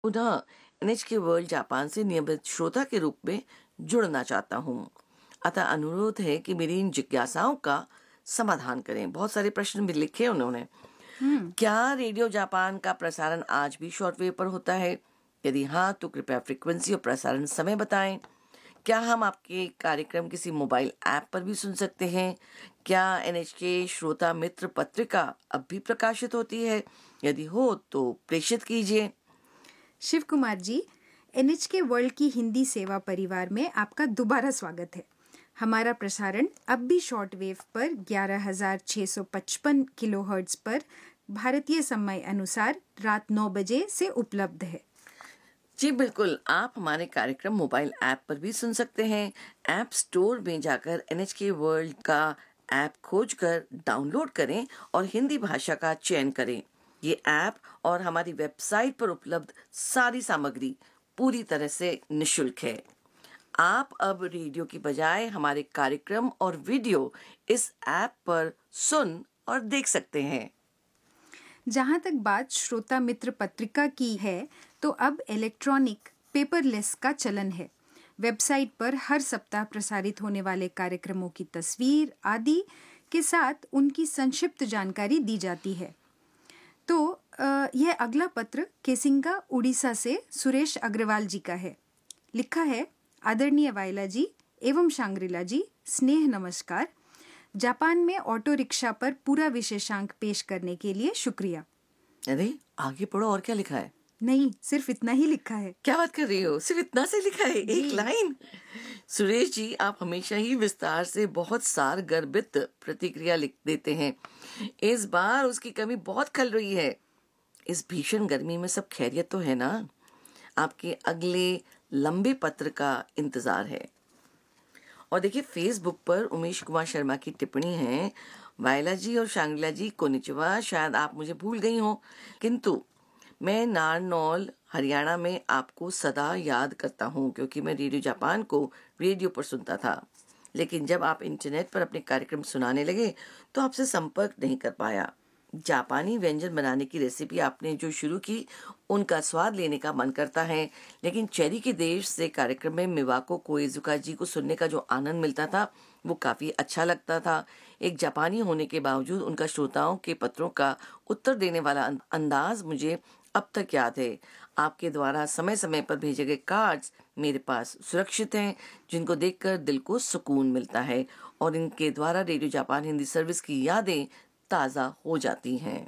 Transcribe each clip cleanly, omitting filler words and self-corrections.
पुनः NHK world Japan से नियमित श्रोता के रूप में जुड़ना चाहता हूँ। अतः अनुरोध है कि मेरी इन जिज्ञासाओं का समाधान करें। बहुत सारे प्रश्न भी लिखे उन्होंने। क्या रेडियो जापान का प्रसारण आज भी शॉर्टवेव पर होता है? यदि हाँ, तो कृपया फ्रीक्वेंसी और प्रसारण समय बताएं। क्या हम आपके कार्यक्रम किसी मोबाइल ऐप पर भी सुन सकते हैं? क्या NHK श्रोता मित्र पत्रिका अब भी प्रकाशित होती है? यदि हो तो प्रेषित कीजिए। शिव कुमार जी, NHK वर्ल्ड की हिंदी सेवा परिवार में आपका दोबारा स्वागत है। हमारा प्रसारण अब भी शॉर्ट वेव पर 11,655 किलोहर्ट्ज पर भारतीय समय अनुसार रात 9 बजे से उपलब्ध है। जी बिल्कुल, आप हमारे कार्यक्रम मोबाइल ऐप पर भी सुन सकते हैं। ऐप स्टोर में जाकर NHK वर्ल्ड का ऐप खोजकर डाउनलोड करें और हिंदी भाषा का चयन करें। ये ऐप और हमारी वेबसाइट पर उपलब्ध सारी सामग्री पूरी तरह से निशुल्क है। आप अब रेडियो की बजाय हमारे कार्यक्रम और वीडियो इस ऐप पर सुन और देख सकते हैं। जहाँ तक बात श्रोता मित्र पत्रिका की है, तो अब इलेक्ट्रॉनिक पेपरलेस का चलन है। वेबसाइट पर हर सप्ताह प्रसारित होने वाले कार्यक्रमों की तस्वीर आदि के साथ उनकी संक्षिप्त जानकारी दी जाती है। तो यह अगला पत्र केसिंगा उड़ीसा से सुरेश अग्रवाल जी का है। लिखा है, आदरणीय वायला जी एवं शांग्रिला जी, स्नेह नमस्कार। जापान में ऑटो रिक्शा पर पूरा विशेषांक पेश करने के लिए शुक्रिया। अरे आगे पढ़ो, और क्या लिखा है? नहीं, सिर्फ इतना ही लिखा है। क्या बात कर रही हो? सिर्फ इतना से लिखा है, एक लाइन? सुरेश जी, आप हमेशा ही विस्तार से बहुत सार गर्भित प्रतिक्रिया लिख देते हैं। इस बार उसकी कमी बहुत खल रही है। इस भीषण गर्मी में सब खैरियत तो है ना? आपके अगले लंबे पत्र का इंतजार है। और देखिए, फेसबुक पर उमेश कुमार शर्मा की टिप्पणी है, वायला जी और शांग्रिला जी कोनिचिवा, शायद आप मुझे भूल गई हो, किंतु मैं नारनौल हरियाणा में आपको सदा याद करता हूँ, क्योंकि मैं रेडियो जापान को रेडियो पर सुनता था। लेकिन जब आप इंटरनेट पर अपने कार्यक्रम सुनाने लगे तो आपसे संपर्क नहीं कर पाया। जापानी व्यंजन बनाने की रेसिपी आपने जो शुरू की, उनका स्वाद लेने का मन करता है, लेकिन चेरी के देश से कार्यक्रम में मिवाको कोएजुका जी को सुनने का जो आनंद मिलता था वो काफ़ी अच्छा लगता था। एक जापानी होने के बावजूद उनका श्रोताओं के पत्रों का उत्तर देने वाला अंदाज मुझे अब तक याद है। आपके द्वारा समय समय पर भेजे गए कार्ड्स मेरे पास सुरक्षित हैं, जिनको देखकर दिल को सुकून मिलता है और इनके द्वारा रेडियो जापान हिंदी सर्विस की यादें ताज़ा हो जाती हैं।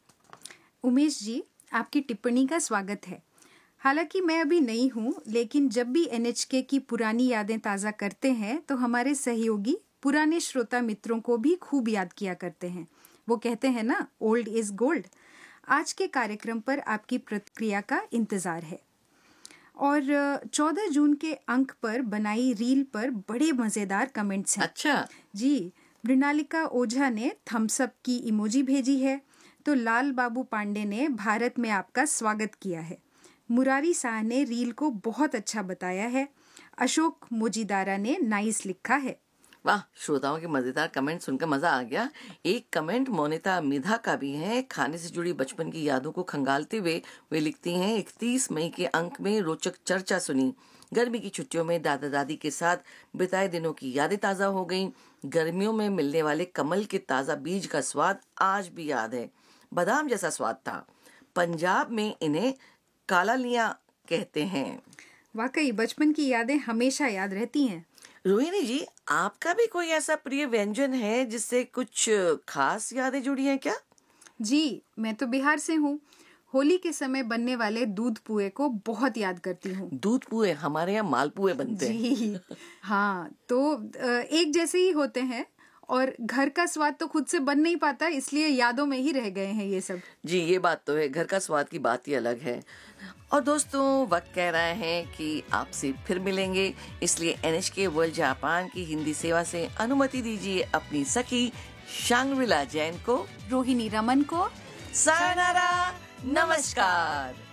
उमेश जी, आपकी टिप्पणी का स्वागत है। हालांकि मैं अभी नई हूँ, लेकिन जब भी NHK की पुरानी यादें ताज़ा करते हैं तो हमारे सहयोगी पुराने श्रोता मित्रों को भी खूब याद किया करते हैं। वो कहते हैं ना, ओल्ड इज गोल्ड। आज के कार्यक्रम पर आपकी प्रतिक्रिया का इंतजार है। और 14 जून के अंक पर बनाई रील पर बड़े मजेदार कमेंट्स हैं। अच्छा जी, मृणालिका ओझा ने थम्स अप की इमोजी भेजी है, तो लाल बाबू पांडे ने भारत में आपका स्वागत किया है। मुरारी शाह ने रील को बहुत अच्छा बताया है। अशोक मोजीदारा ने नाइस लिखा है। वाह, श्रोताओं के मजेदार कमेंट सुनकर मजा आ गया। एक कमेंट मोनिता मिधा का भी है। खाने से जुड़ी बचपन की यादों को खंगालते हुए वे लिखती हैं, 31 मई के अंक में रोचक चर्चा सुनी। गर्मी की छुट्टियों में दादा दादी के साथ बिताए दिनों की यादें ताज़ा हो गईं। गर्मियों में मिलने वाले कमल के ताज़ा बीज का स्वाद आज भी याद है। बादाम जैसा स्वाद था। पंजाब में इन्हें कालालियाँ कहते हैं। वाकई बचपन की यादें हमेशा याद रहती हैं। रोहिणी जी, आपका भी कोई ऐसा प्रिय व्यंजन है जिससे कुछ खास यादें जुड़ी हैं क्या? जी, मैं तो बिहार से हूँ। होली के समय बनने वाले दूध पुए को बहुत याद करती हूँ। दूध पुए, हमारे यहाँ मालपुए बनते हैं। जी हाँ, तो एक जैसे ही होते हैं और घर का स्वाद तो खुद से बन नहीं पाता, इसलिए यादों में ही रह गए हैं ये सब। जी, ये बात तो है, घर का स्वाद की बात ही अलग है। और दोस्तों, वक्त कह रहा है कि आपसे फिर मिलेंगे, इसलिए NHK वर्ल्ड जापान की हिंदी सेवा से अनुमति दीजिए अपनी सखी शांग्रिला जैन को, रोहिणी रमन को सायनारा, नमस्कार।